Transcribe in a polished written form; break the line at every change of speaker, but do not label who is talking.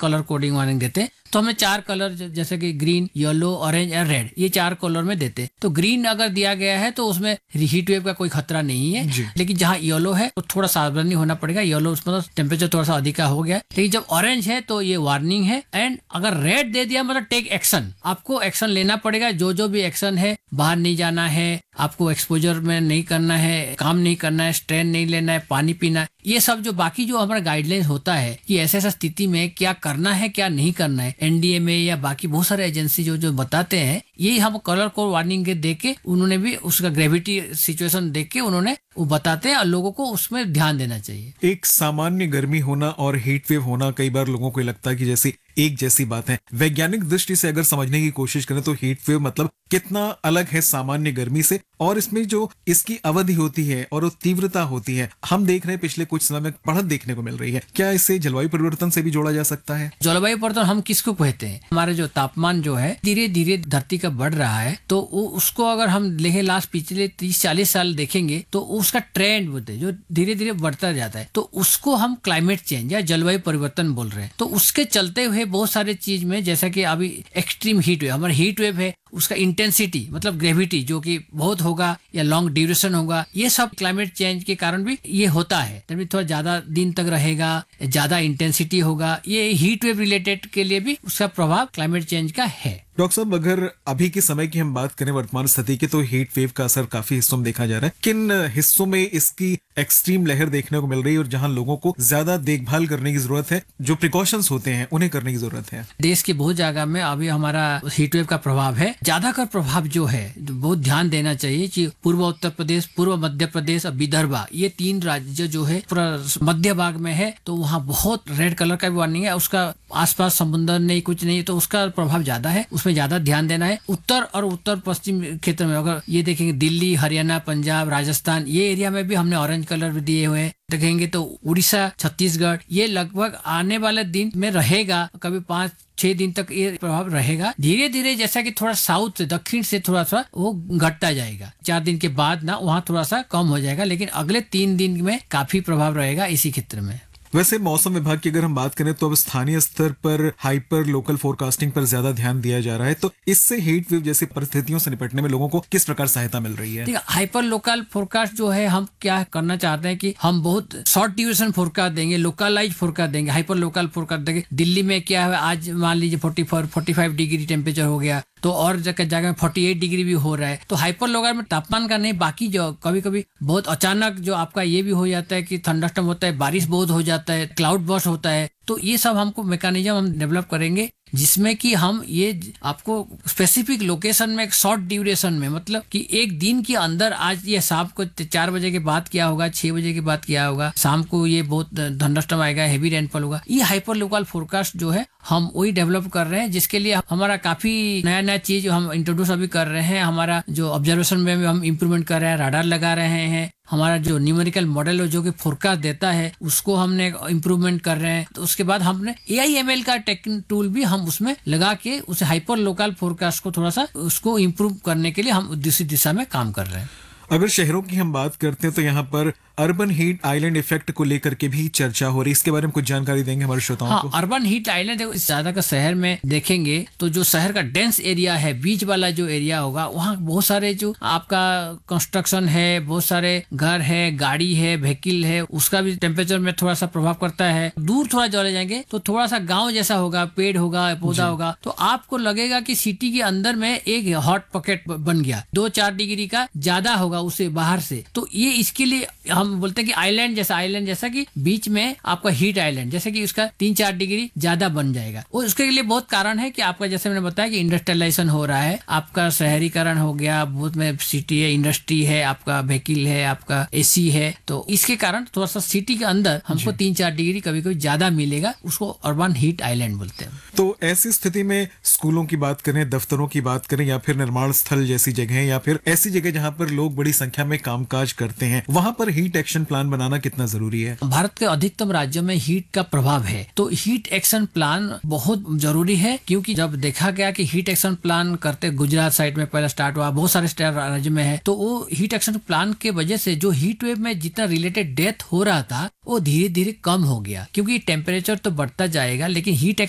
Colour coding warning देते हैं। तो हमें 4 कलर जैसे कि ग्रीन, येलो, ऑरेंज और रेड, ये 4 कलर में देते हैं। तो ग्रीन अगर दिया गया है तो उसमें हीट वेव का कोई खतरा नहीं है, लेकिन जहाँ येलो है तो थोड़ा सावधानी होना पड़ेगा। येलो उसमें टेम्परेचर थोड़ा सा अधिक हो गया, लेकिन जब ऑरेंज है तो ये वार्निंग है। एंड अगर रेड दे दिया मतलब टेक एक्शन, आपको एक्शन लेना पड़ेगा। जो भी एक्शन है, बाहर नहीं जाना है, आपको एक्सपोजर में नहीं करना है, काम नहीं करना है, स्ट्रेन नहीं लेना है, पानी पीना है, ये सब जो बाकी जो हमारा गाइडलाइंस होता है कि ऐसे स्थिति में क्या करना है क्या नहीं करना है, एनडीएमए या बाकी बहुत सारे एजेंसी जो बताते हैं, यही हम कलर कोड वार्निंग के देख के उन्होंने भी उसका ग्रेविटी सिचुएशन देख के उन्होंने वो बताते हैं और लोगों को उसमें ध्यान देना चाहिए।
एक सामान्य गर्मी होना और हीट वेव होना कई बार लोगों को लगता है कि जैसे एक जैसी बात है। वैज्ञानिक दृष्टि से अगर समझने की कोशिश करें तो हीट वेव मतलब कितना अलग है सामान्य गर्मी से, और इसमें जो इसकी अवधि होती है और वो तीव्रता होती है, हम देख रहे हैं पिछले कुछ समय में बढ़त देखने को मिल रही है। क्या इसे जलवायु परिवर्तन से भी जोड़ा जा सकता है?
जलवायु परिवर्तन हम किसको कहते हैं? हमारा जो तापमान जो है धीरे धीरे धरती का बढ़ रहा है, तो उसको अगर हम देखें लास्ट पिछले 30-40 साल देखेंगे तो उसका ट्रेंड बोलते हैं जो धीरे धीरे बढ़ता जाता है, तो उसको हम क्लाइमेट चेंज या जलवायु परिवर्तन बोल रहे हैं। तो उसके चलते हुए बहुत सारे चीज में, जैसा कि अभी एक्सट्रीम हीट वेव, हमारा हीट वेव है उसका इंटेंसिटी मतलब ग्रेविटी जो कि बहुत होगा या लॉन्ग ड्यूरेशन होगा, ये सब क्लाइमेट चेंज के कारण भी ये होता है। तभी थोड़ा ज्यादा दिन तक रहेगा, ज्यादा इंटेंसिटी होगा, ये हीट वेव रिलेटेड के लिए भी उसका प्रभाव क्लाइमेट चेंज का है।
डॉक्टर साहब, अगर अभी के समय की हम बात करें वर्तमान स्थिति की, तो हीट वेव का असर काफी हिस्सों में देखा जा रहा है। किन हिस्सों में इसकी एक्सट्रीम लहर देखने को मिल रही है और जहां लोगों को ज्यादा देखभाल करने की जरूरत है, जो प्रिकॉशंस होते हैं उन्हें करने की जरूरत है?
देश की बहुत जगह में अभी हमारा हीट वेव का प्रभाव है। ज्यादातर प्रभाव जो है बहुत ध्यान देना चाहिए कि पूर्व उत्तर प्रदेश, पूर्व मध्य प्रदेश और विदर्भ, ये 3 राज्य जो है पूरा मध्य भाग में है, तो वहाँ बहुत रेड कलर का भी वार्निंग है। उसका आसपास समुद्र नहीं, कुछ नहीं, तो उसका प्रभाव ज्यादा है, उसमें ज्यादा ध्यान देना है। उत्तर और उत्तर पश्चिम क्षेत्र में अगर ये देखेंगे, दिल्ली, हरियाणा, पंजाब, राजस्थान, ये एरिया में भी हमने ऑरेंज कलर भी दिए हुए हैं। देखेंगे तो उड़ीसा, छत्तीसगढ़, ये लगभग आने वाले दिन में रहेगा, कभी 5-6 दिन तक ये प्रभाव रहेगा। धीरे धीरे जैसा कि थोड़ा साउथ से, दक्षिण से थोड़ा सा वो घटता जाएगा। 4 दिन के बाद ना वहाँ थोड़ा सा कम हो जाएगा, लेकिन अगले 3 दिन में काफी प्रभाव रहेगा इसी क्षेत्र में।
वैसे मौसम विभाग की अगर हम बात करें तो अब स्थानीय स्तर पर हाइपर लोकल फोरकास्टिंग पर ज्यादा ध्यान दिया जा रहा है, तो इससे हीट वेव जैसी परिस्थितियों से निपटने में लोगों को किस प्रकार सहायता मिल रही है?
हाइपर लोकल फोरकास्ट जो है, हम क्या करना चाहते हैं कि हम बहुत शॉर्ट ड्यूरेशन फोरकास्ट देंगे, लोकलाइज फोरकास्ट देंगे, हाइपर लोकल फोरकास्ट देंगे। दिल्ली में क्या है, आज मान लीजिए 44-45 डिग्री टेम्परेचर हो गया, तो और जगह में 48 डिग्री भी हो रहा है। तो हाइपर लोकल में तापमान का नहीं, बाकी जो कभी कभी बहुत अचानक जो आपका ये भी हो जाता है कि थंडरस्टॉर्म होता है, बारिश बहुत हो जाता है, क्लाउड बर्स्ट होता है। तो ये सब हमको मैकेनिज्म हम डेवलप करेंगे जिसमें कि हम ये आपको स्पेसिफिक लोकेशन में एक शॉर्ट ड्यूरेशन में, मतलब कि एक दिन के अंदर, आज ये शाम को 4 बजे के बाद क्या होगा, 6 बजे के बाद क्या होगा, शाम को ये बहुत थंडरस्टॉर्म आएगा, हेवी रेनफॉल होगा। ये हाइपर लोकल फोरकास्ट जो है हम वही डेवलप कर रहे हैं, जिसके लिए हमारा काफी नया चीज हम इंट्रोड्यूस अभी कर रहे हैं। हमारा जो ऑब्जर्वेशन में भी हम इम्प्रूवमेंट कर रहे हैं, राडार लगा रहे हैं, हमारा जो न्यूमेरिकल मॉडल जो कि फोरकास्ट देता है उसको हमने इम्प्रूवमेंट कर रहे हैं। तो उसके बाद हमने AIML का टेक्निक टूल भी हम उसमें लगा के उस हाइपर लोकल फोरकास्ट को थोड़ा सा उसको इम्प्रूव करने के लिए हम दूसरी दिशा में काम कर रहे हैं।
अगर शहरों की हम बात करते हैं तो यहाँ पर अर्बन हीट आइलैंड इफेक्ट को लेकर के भी चर्चा हो रही है, इसके बारे में कुछ जानकारी देंगे हमारे श्रोताओं को?
अर्बन हीट आइलैंड ज्यादा का शहर में देखेंगे तो जो शहर का डेंस एरिया है, बीच वाला जो एरिया होगा, वहाँ बहुत सारे जो आपका कंस्ट्रक्शन है, बहुत सारे घर है, गाड़ी है, व्हीकल है, उसका भी टेम्परेचर में थोड़ा सा प्रभाव करता है। दूर थोड़ा चले जाएंगे तो थोड़ा सा गाँव जैसा होगा, पेड़ होगा, पौधा होगा, तो आपको लगेगा कि सिटी के अंदर में एक हॉट पॉकेट बन गया, 2-4 डिग्री का ज्यादा होगा उसे बाहर से। तो ये इसके लिए हम बोलते हैं कि आइलैंड जैसा कि बीच में आपका हीट आइलैंड, जैसे कि उसका 3-4 डिग्री ज्यादा बन जाएगा। और उसके लिए बहुत कारण है कि आपका, जैसे मैंने बताया कि इंडस्ट्रियलाइजेशन हो रहा है, आपका शहरीकरण हो गया, बहुत में सिटी है, इंडस्ट्री है, आपका व्हीकल है, आपका AC है, तो इसके कारण थोड़ा सा सिटी के अंदर हमको 3-4 डिग्री कभी कभी ज्यादा मिलेगा, उसको अर्बन हीट आइलैंड बोलते हैं।
तो ऐसी स्थिति में स्कूलों की बात करें, दफ्तरों की बात करें, या फिर निर्माण स्थल जैसी जगह, या फिर ऐसी जगह जहाँ पर लोग बड़ी संख्या में कामकाज करते हैं, वहाँ पर हीट एक्शन प्लान बनाना कितना जरूरी है?
भारत के अधिकतम राज्यों में हीट का प्रभाव है, तो हीट एक्शन प्लान बहुत जरूरी है। क्योंकि जब देखा गया कि हीट एक्शन प्लान करते, गुजरात साइड में पहले स्टार्ट हुआ, बहुत सारे राज्य में है, तो वो हीट एक्शन प्लान के वजह से जो हीट वेव में जितना रिलेटेड डेथ हो रहा था वो धीरे धीरे कम हो गया। क्योंकि टेम्परेचर तो बढ़ता जाएगा, लेकिन हीट एक्शन